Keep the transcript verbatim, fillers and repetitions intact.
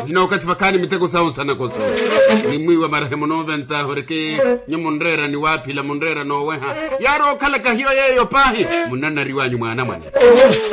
ina wakati fakani mitego sawa sana koso ni mwi wa marehemu noventa horeke nyamondrera ni wapi la mondrera no weha yaro kala ka hiyo yeyo pahi munana riwanyu mwana mwana